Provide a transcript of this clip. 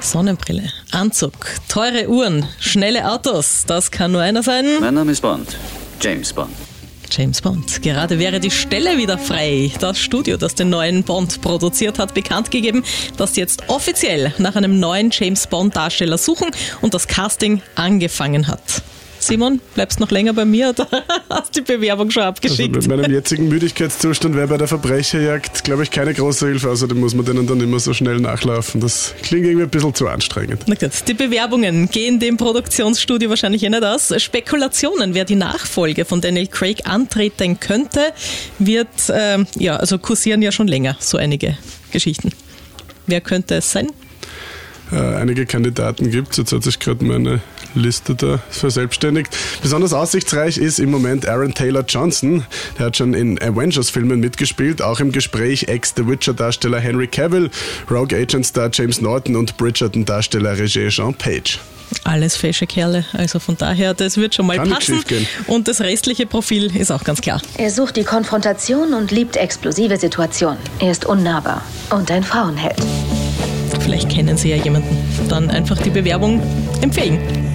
Sonnenbrille, Anzug, teure Uhren, schnelle Autos. Das kann nur einer sein. Mein Name ist Bond. James Bond. James Bond. Gerade wäre die Stelle wieder frei. Das Studio, das den neuen Bond produziert hat, bekannt gegeben, dass sie jetzt offiziell nach einem neuen James Bond-Darsteller suchen und das Casting angefangen hat. Simon, bleibst noch länger bei mir oder hast die Bewerbung schon abgeschickt? Also mit meinem jetzigen Müdigkeitszustand wäre bei der Verbrecherjagd, glaube ich, keine große Hilfe. Außerdem muss man denen dann immer so schnell nachlaufen. Das klingt irgendwie ein bisschen zu anstrengend. Na gut, die Bewerbungen gehen dem Produktionsstudio wahrscheinlich nicht aus. Spekulationen, wer die Nachfolge von Daniel Craig antreten könnte, kursieren ja schon länger so einige Geschichten. Wer könnte es sein? Einige Kandidaten gibt es. Jetzt hat sich gerade meine Liste da verselbstständigt. Besonders aussichtsreich ist im Moment Aaron Taylor-Johnson. Der hat schon in Avengers-Filmen mitgespielt, auch im Gespräch Ex-The Witcher-Darsteller Henry Cavill, Rogue Agent-Star James Norton und Bridgerton-Darsteller Regé Jean Page. Alles fesche Kerle, also von daher, das wird schon mal Kann passen. nicht schiefgehen. Und das restliche Profil ist auch ganz klar. Er sucht die Konfrontation und liebt explosive Situationen. Er ist unnahbar und ein Frauenheld. Vielleicht kennen Sie ja jemanden. Dann einfach die Bewerbung empfehlen.